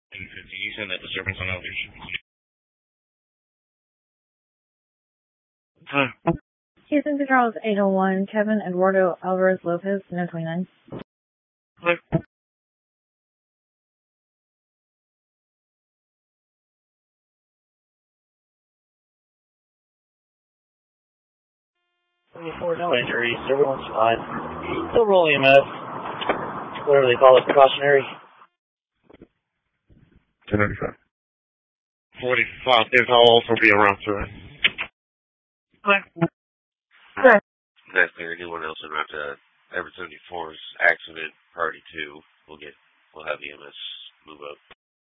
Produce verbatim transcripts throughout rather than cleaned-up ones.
fifteen, you send that disturbance on elevation. Huh. Houston to Charles eight oh one, Kevin Eduardo Alvarez Lopez, no twenty-nine. Huh. twenty-four, no injuries, everyone's fine. Still rolling E M S, whatever they call it, precautionary. ten ninety-five. forty-five, there's I'll also be around to it. Okay. Good. That's clear. Anyone else in route to Everett seventy-four's accident priority two, we'll get, we'll have E M S move up.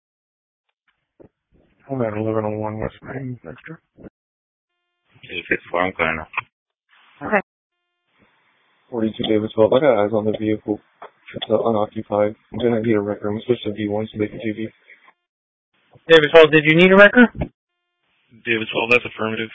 I'm at eleven oh one West Main, extra. two fifty-four, I'm going now. Okay. forty-two David twelve, I got eyes on the vehicle. It's uh, unoccupied. I'm gonna need a record. I'm switching to V one so they can G V. David twelve, did you need a record? David twelve, that's affirmative.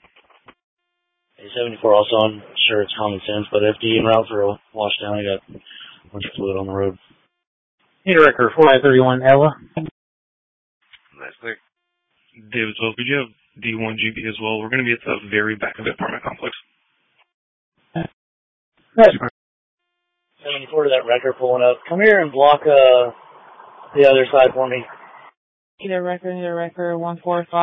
A seventy-four also, I'm sure it's common sense, but F D en route for a wash down. I got a bunch of fluid on the road. Need a record, four nine three one, Ella. That's clear. David twelve, could you have D one G B as well? We're going to be at the very back of the apartment complex. Good. seventy-four to that record pulling up. Come here and block uh the other side for me. Need a record, need a record, one four five.